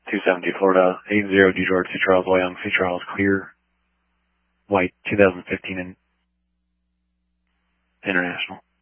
270 Florida, 80 DeGeorge, C. Charles Wyong, C. Charles Clear, White, 2015 International.